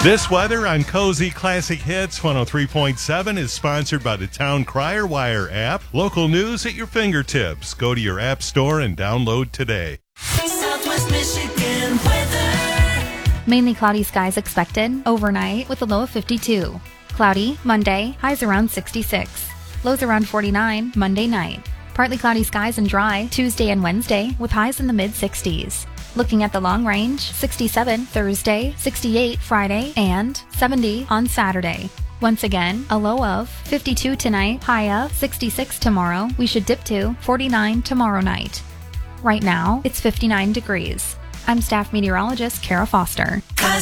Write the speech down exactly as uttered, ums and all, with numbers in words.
This weather on Cozy Classic Hits one oh three point seven is sponsored by the Town Crier Wire app. Local news at your fingertips. Go to your app store and download today. Southwest Michigan weather. Mainly cloudy skies expected overnight with a low of fifty-two. Cloudy Monday, highs around sixty-six. Lows around forty-nine Monday night. Partly cloudy skies and dry Tuesday and Wednesday with highs in the mid-sixties. Looking at the long range, sixty-seven Thursday, sixty-eight Friday, and seventy on Saturday. Once again, a low of fifty-two tonight, high of sixty-six tomorrow. We should dip to forty-nine tomorrow night. Right now, it's fifty-nine degrees. I'm staff meteorologist Kara Foster. Cause